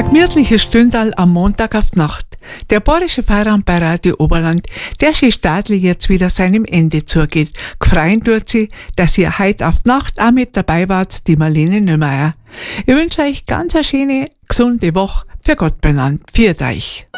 Ein gemütliches Stündal am Montag auf die Nacht. Der bayerische Feierabend bei Radio Oberland, der schon staatlich jetzt wieder seinem Ende zugeht. Gefreien tut sie, dass ihr heute auf die Nacht auch mit dabei wart, die Marlene Nömeier. Ich wünsche euch ganz eine schöne, gesunde Woche, für Gott benannt. Pfiat euch.